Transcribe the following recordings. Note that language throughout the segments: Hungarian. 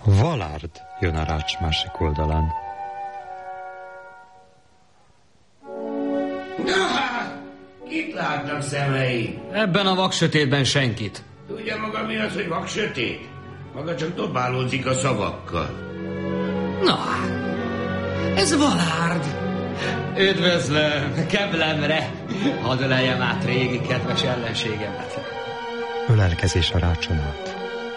Valárd jön a rács másik oldalán. Na hát, kit látnak szemei? Ebben a vaksötétben senkit. Tudja maga mi az, hogy vaksötét? Maga csak dobálózik a szavakkal. Na hát, ez Valárd. Üdvözlöm, keblemre. Hadd öleljem át régi kedves ellenségemet. Ölelkezés a rácson át.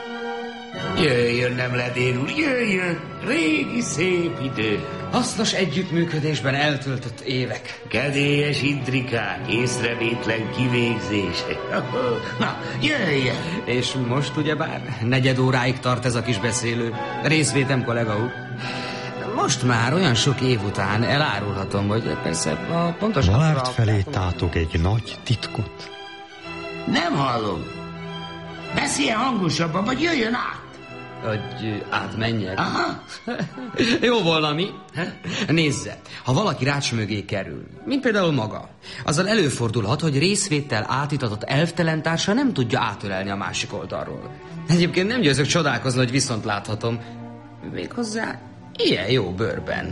Jöjjön, nem ledén úr, jöjjön! Régi szép idő. Hasznos együttműködésben eltöltött évek. Kedélyes intrikák, észrevétlen kivégzése. Na, jöjjön! És most ugyebár 4 óráig tart ez a kis beszélő. Részvétem, kollega úr. Most már olyan sok év után elárulhatom, hogy persze a pontosan... Valárd felé tátog egy nagy titkot. Nem hallom. Beszéljen hangosabban, vagy jöjjön át. Hogy átmenjek? Aha. Jó volna, mi? Nézze, ha valaki rács mögé kerül, mint például maga, azzal előfordulhat, hogy részvéttel átitatott elvtelen társa nem tudja átölelni a másik oldalról. Egyébként nem győzök csodálkozni, hogy viszont láthatom. Méghozzá ilyen jó bőrben.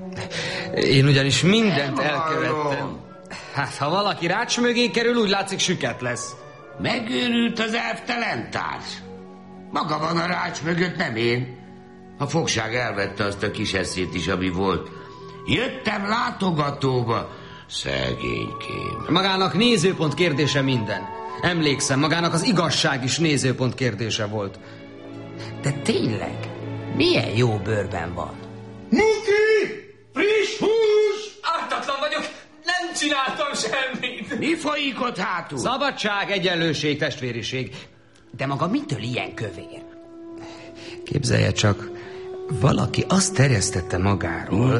Én ugyanis mindent elkövettem. Hát, ha valaki rács mögé kerül, úgy látszik süket lesz. Megőrült az elvtelen társ. Maga van a rács mögött, nem én. A fogság elvette azt a kis eszét is, ami volt. Jöttem látogatóba. Szegénykém. Magának nézőpont kérdése minden. Emlékszem, magának az igazság is nézőpont kérdése volt. De tényleg, milyen jó bőrben van. Muki! Friss hús! Ártatlan vagyok, nem csináltam semmit. Mi folyik ott hátul? Szabadság, egyenlőség, testvériség. De maga mitől ilyen kövér? Képzelje csak, valaki azt terjesztette magáról,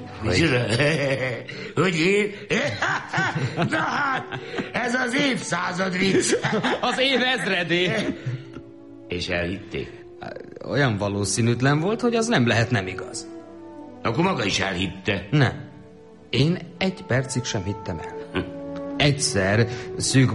hogy én? Na hát, ez az évszázad vicc. Az év ezredé. És elhitték? Olyan valószínűtlen volt, hogy az nem lehet nem igaz. Akkor maga is elhitte? Nem. Én 1 percig sem hittem el. Egyszer szűk